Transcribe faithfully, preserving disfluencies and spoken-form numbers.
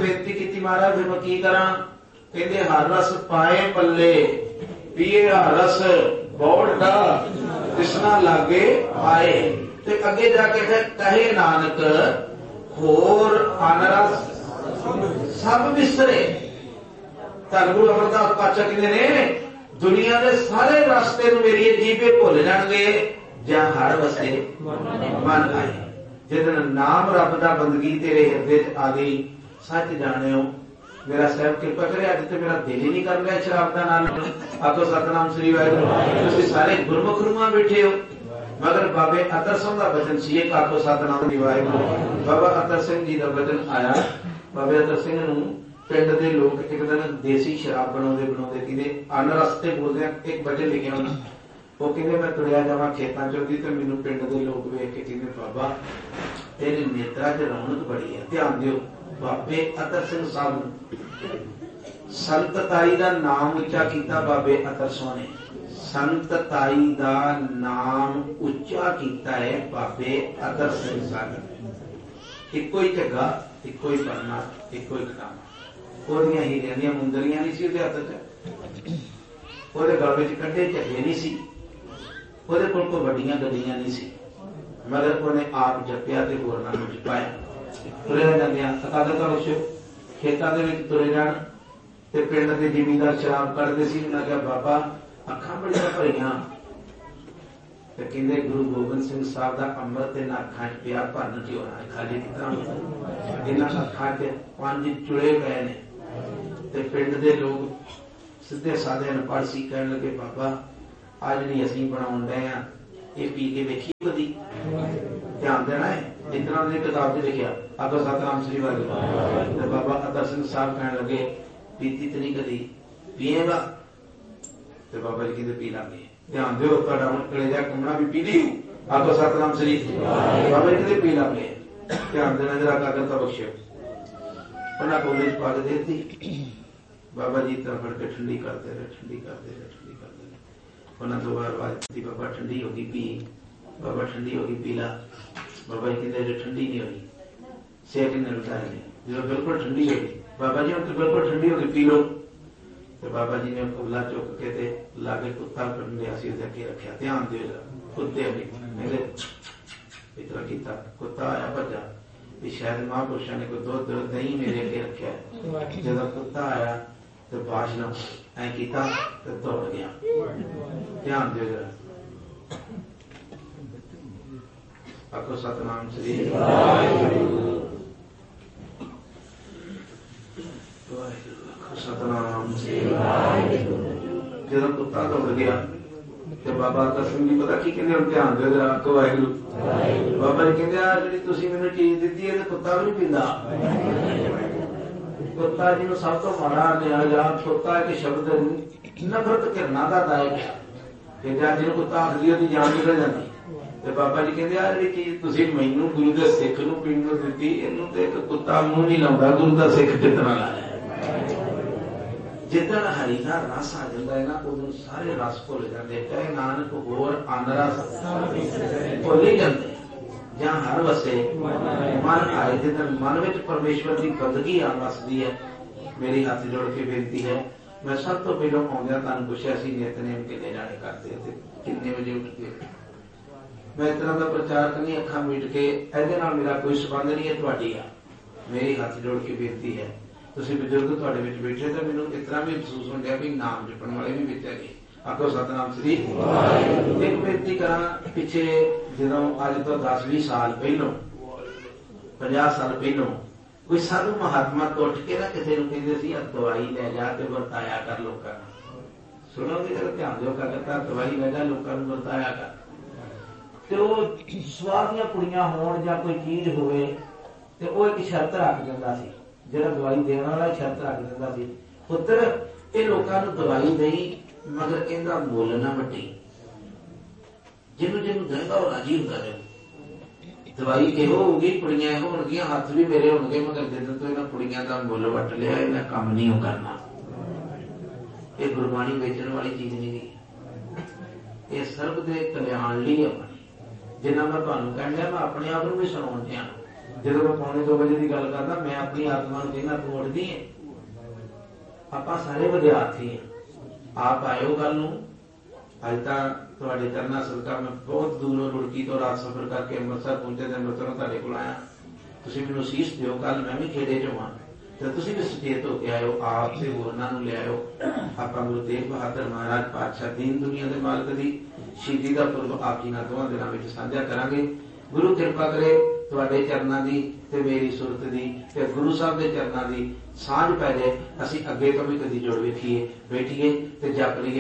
बेनती की महाराज फिर मैं की करा, कहते हर रस पाए पल्ले पीए हर रस बौड़ का कृष्णा लागे आए। ते अगे जाके फिर कहे नानक होर अनरस सब विसरे। धन गुरु अमरदास पातशाह कहते ने दुनिया के सारे रास्ते मेरी जीभे भुल जाएंगे ਜਾਂ हर वसे मन आए। जिस दिन नाम रब का बंदगी तेरे हिरदे च आ गई, सच जाने मेरा साहब कृपा करे अज तो मेरा दिल ही नहीं कर रहा शराब का नाम। आखो सतनाम श्री वाहिगुरू। तुसीं सारे गुरमुख रूहां बैठे हो, मगर बाबे अतर सिंह का वचन सी एक आखो सतनाम श्री वाहिगुरू। बाबा अतर सिंह जी का वचन आया। बाबे अतर सिंह नूं पिंड दे लोग एक दिन देसी शराब बनाउंदे बनाउंदे किते अनरस्ते बोलदे एक वचन लिखिया उन्हां। वो कहते मैं तुरिया जावा खेतों चौकी तो मैनू पिंड के लोग वेख के कहते बाबा तेरे नेत्रा च रौनक बड़ी है, ध्यान दिओ। बाबे अतर सिंह साहब संत ताई का नाम उच्चा किया। बाबे अतर सिंह ने संत ताई का नाम उच्चा किया है बाबे अतर सिंह साहब। इको ही झग्गा, इको ही पन्ना, इको ही खटामा। ओदियां हीरियां दियां मुंदरियां नहीं सी उहदे हत्थ च, ओहदे गल विच कड्डे झग्गे नहीं सी, ਉਹਦੇ ਕੋਲ ਕੋਈ ਵੱਡੀਆਂ ਗੱਡੀਆਂ नहीं सी, मगर उन्हें आप जपिया ते होरनां नूं जपाया। तुरे जांदियां अकादत विच खेतां दे विच तुरे जाण ते पिंड दे जिमीदार शराब कढदे सी। उन्हां कहा बाबा अखां बड़ियां भरियां ते कहंदे गुरु गोबिंद सिंह साहब दा अमृत इन्हां अखां च पिया, भरन च होना खाली किस तरह इन्हां अखां च पंज चुड़े पए ने। ते पिंड दे लोग सीधे साधे अनपढ़ सी कहण लगे बाबा आ जी असी बना रहे हैं ये पी के वेखी कदी, ध्यान देना है। इतना ने किताब से लिखा आखो सतनाम श्री वाहिगुरू। बाबा अतर सिंह साहब कहने लगे पीती तो नहीं कदी, पिएगा? तो बाबा जी कहते पी लागे। ध्यान दो कलेजा कमना भी पी ली। आखो सतनाम श्री बाबा जी कहते पी लागे। ध्यान देना जरा कागरता बख्शो। उन्हें बोले पग देती। बाबा जी तरह फड़ के ठंडी करते रहे, ठंडी करते रहे, ठंडी करते रहे। उन्होंने दो बार बात की बाबा ठंडी होगी पी, बाबा ठंडी होगी पीला। बाबा जी कहते ठंडी नहीं होगी, सेठ ने बताया जो बिल्कुल ठंडी होगी। बाबा जी हम तो बिल्कुल ठंडी होगी पी लो। तो बाबा जी ने कुबला चुक के ते लागे कुत्ता कटन लिया अगे रखा। ध्यान दो कुत्ते मेरे इतना किया, कुत्ता आया भजा भी शायद महापुरुषों ने कोई दुध दही मेरे अगे रखा। जब कुत्ता आया तो बादशाह ऐ किया तो दौड़ गया। ध्यान दो जरा आखो सतनाम श्री वाहिगुरू। सतनाम श्री वाहिगुरू। जब कुत्ता दौड़ गया तो बाबा अतर सिंह जी पता की कहते हम ध्यान दो जरा आखो वाहिगुरू। बाबा जी कहते आ जी तुसीं मैनूं चीज दित्ती है तो कुत्ता भी नहीं पींदा। कुत्ता जी को सब तो माड़ा लिया कुत्ता एक शब्द नफरत करना का दायक है। जिन्होंने कुत्ता आखदी उसकी जान निकल जाती। तो बाबा जी कहते आ जी चीज तुसीं मैनूं गुरु के सिख नूं पीण नूं दित्ती, इहनूं ते एक कुत्ता मूंह नहीं लाउंदा, गुरु का सिख कितना लाया। जिदन हरि का रस आ जाता है ना उदों सारे रस भुल जाते। कहे नानक होर अनरस भुल ही जाते ਜਾਂ हर वसे मन आए। जिस दिन मन में परमेश्वर की बंदगी आ वसदी है, मेरी हाथ जोड़ के बेनती है। मैं सब तो पहले आउंदियां तुहानूं पुछिया सी नितनेम किन्ने जाने करते थे, किन्ने बजे उठते। मैं इतना का प्रचार करनी अखां मीट के इहदे नाल मेरा कोई संबंध नहीं है, तुहाडी आ। मेरी हाथ जोड़ के बेनती है तुसीं बजुर्ग तुहाडे विच बैठे तो मैनूं इतना भी महसूस होंदा भी नाम जपण वाले भी विच हैगे। आखो सतनाम श्री एक बेनती करा। पिछे जो अज तो दस भी साल पहलों पचास साल पहलों कोई साधु महात्मा तो उठ के ना किसी को कहते दवाई ले जा के वरताया कर लोगों। सुनोगे जरा ध्यान दो करता दवाई ले जा लोगों को वरताया कर। तो स्वाद दियां कुड़ियां होण जां कोई चीज होवे ते वो एक शर्त रख दिंदा सी, जिहड़ा दवाई देण वाला शर्त रख दिंदा सी पुत्र ये लोगों को दवाई दई मगर इहदा मुल ना वड्डी, जिन्हों जिन्हों देगा वो राजी होता जाए। दवाई इहो होगी कुड़ियां इहो होणगियां, हथ भी मेरे होणगे मगर जिद्दन तो इन्हां कुड़ियां दा मुल वट लिया, इन्हां काम नहीं करना। ये गुरबाणी बेचण वाली चीज नहीं गी, ये सर्व दे कल्याण लई अपनी। जिन्ना मैं तुहानूं कहण दिया मैं अपने आप नूं भी सुणाउण दिया ਜਦੋਂ मैं पौने दो बजे की गल करदा मैं अपनी आत्मा नूं कहना तूं उठदी है। आपां सारे विद्यार्थी हैं। आप आयो कल नूं। अज तां तुहाडे चरनां सदका मैं बहुत दूरों रुड़की तो रात सफर करके अमृतसर पहुंचे ते अमृतसरों तुहाडे कोल आया। तुसीं मैनूं असीस दिओ कल मैं भी खेड़े चों आं ते तुसीं भी सचेत हो के आयो। आप ते होरनां नूं ले आयो। आपां गुरु तेग बहादुर महाराज पातशाह दीन दुनिया दे मालक दी शहीदी दा पुरब आप जी नाल दोवां दिनां विच साझा करांगे। गुरु किरपा करे तुहाडे चरनां दी ते मेरी सुरत दी ते गुरु साहब दे चरनां दी सांझ पै जाए। असीं अगे तो भी कदी जुड़ वेखीए बैठीए ते जप लईए।